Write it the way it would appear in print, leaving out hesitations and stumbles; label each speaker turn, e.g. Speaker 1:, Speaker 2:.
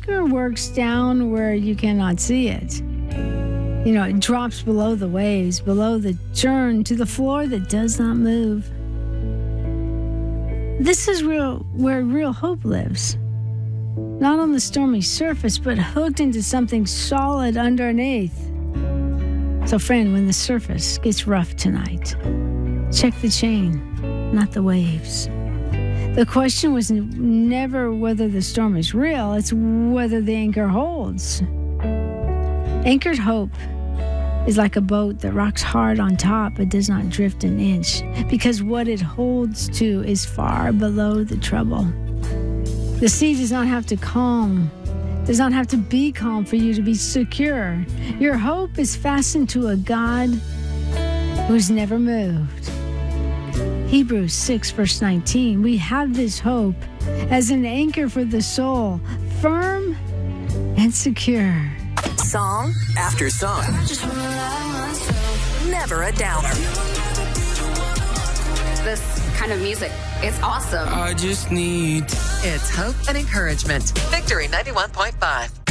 Speaker 1: anchor works down where you cannot see it. It drops below the waves, below the churn, to the floor that does not move. This is where real hope lives. Not on the stormy surface, but hooked into something solid underneath. So, friend, when the surface gets rough tonight, check the chain, not the waves. The question was never whether the storm is real, it's whether the anchor holds. Anchored hope is like a boat that rocks hard on top but does not drift an inch, because what it holds to is far below the trouble. The sea does not have to be calm for you to be secure. Your hope is fastened to a God who's never moved. Hebrews 6, verse 19, we have this hope as an anchor for the soul, firm and secure.
Speaker 2: Song after song. Never a downer.
Speaker 3: This kind of music, it's awesome.
Speaker 4: I just need...
Speaker 5: It's hope and encouragement. Victory 91.5.